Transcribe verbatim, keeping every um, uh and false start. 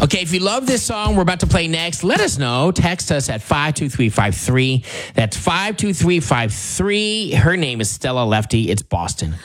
Okay, if you love this song we're about to play next, let us know. Text us at five two three five three. That's five two three five three. Her name is Stella Lefty. It's Boston.